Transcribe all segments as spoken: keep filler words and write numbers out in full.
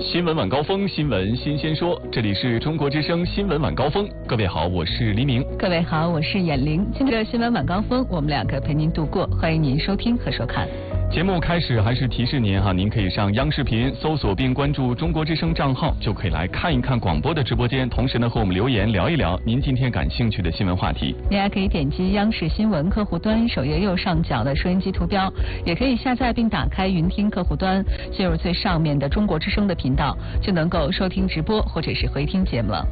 新闻晚高峰，新闻新鲜说，这里是中国之声新闻晚高峰。各位好，我是黎明。 各位好，我是闫玲。今天的新闻晚高峰，我们两个陪您度过，欢迎您收听和收看。 节目开始还是提示您哈，您可以上央视频搜索并关注中国之声账号，就可以来看一看广播的直播间，同时呢和我们留言聊一聊您今天感兴趣的新闻话题。 您还可以点击央视新闻客户端首页右上角的收音机图标，也可以下载并打开云听客户端，进入最上面的中国之声的频道，就能够收听直播或者是回听节目了。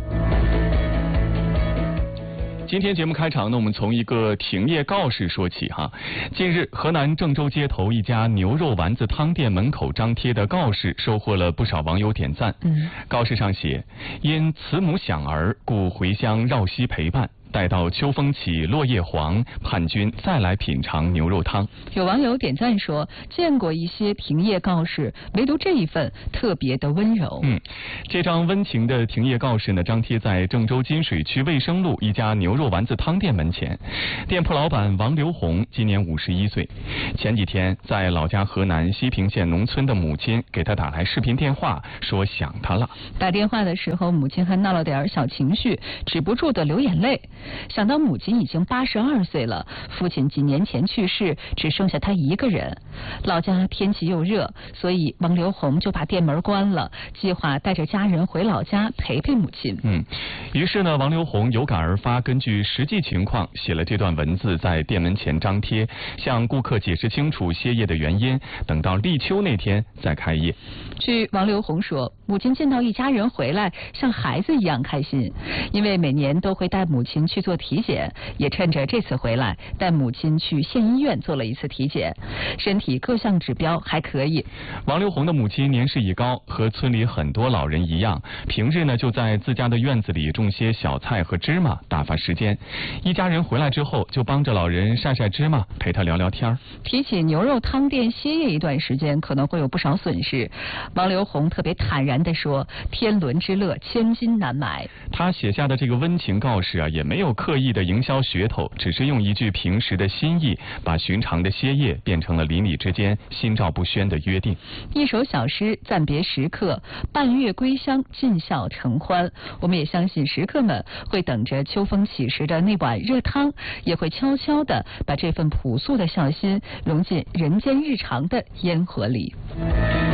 今天节目开场呢，我们从一个停业告示说起哈。近日，河南郑州街头一家牛肉丸子汤店门口张贴的告示收获了不少网友点赞。嗯，告示上写：因慈母享儿，故回乡绕膝陪伴。待到秋风起，落叶黄，盼君再来品尝牛肉汤。 有网友点赞说，见过一些停业告示，唯独这一份特别的温柔。 嗯，这张温情的停业告示呢，张贴在郑州金水区卫生路一家牛肉丸子汤店门前。店铺老板王刘红今年五十一岁，前几天在老家河南西平县农村的母亲给他打来视频电话，说想他了。 打电话的时候，母亲还闹了点小情绪，止不住的流眼泪。想到母亲已经八十二岁了，父亲几年前去世，只剩下他一个人。老家天气又热，所以王刘红就把店门关了，计划带着家人回老家陪陪母亲。 嗯，于是呢，王刘红有感而发，根据实际情况写了这段文字，在店门前张贴，向顾客解释清楚歇业的原因，等到立秋那天再开业。 据王刘红说，母亲见到一家人回来，像孩子一样开心，因为每年都会带母亲去做体检，也趁着这次回来带母亲去县医院做了一次体检，身体各项指标还可以。 王刘红的母亲年事已高，和村里很多老人一样，平日呢就在自家的院子里种些小菜和芝麻打发时间。一家人回来之后，就帮着老人晒晒芝麻，陪他聊聊天。 提起牛肉汤店歇业一段时间可能会有不少损失，王刘红特别坦然地说，天伦之乐千金难买。 他写下的这个温情告示啊，也没有刻意的营销噱头，只是用一句平时的心意，把寻常的歇业变成了邻里之间心照不宣的约定。 一首小诗暂别时刻，半月归乡，尽孝承欢。我们也相信食客们会等着秋风起时的那碗热汤，也会悄悄地把这份朴素的孝心融进人间日常的烟火里。